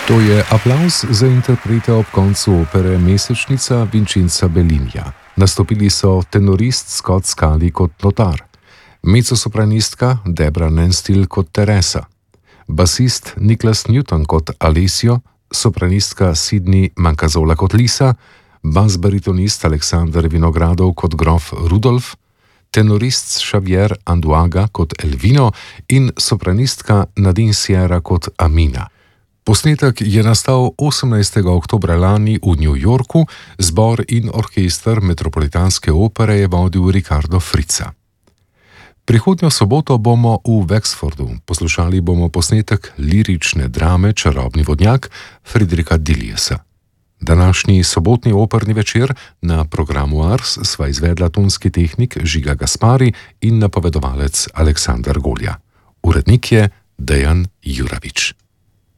To je aplavz za interprete ob koncu opere Mesečnica Vincenza Bellinija. Nastopili so tenorist Scott Scully kot notar, mezzosopranistka Debra Nenstil kot Teresa, basist Niklas Newton kot Alessio, sopranistka Sydney Mancazola kot Lisa, bas-baritonist Aleksander Vinogradov kot grof Rudolf, tenorist Xavier Anduaga kot Elvino in sopranistka Nadine Sierra kot Amina. Posnetek je nastal 18. oktobra lani v New Yorku, zbor in orkester Metropolitanske opere je vodil Ricardo Frizza. Prihodnjo soboto bomo v Wexfordu, poslušali bomo posnetek lirične drame Čarobni vodnjak Friedricha Diliesa. Današnji sobotni operni večer na programu Ars sva izvedla tonski tehnik Žiga Gaspari in napovedovalec Aleksandar Golja. Urednik je Dejan Juravič.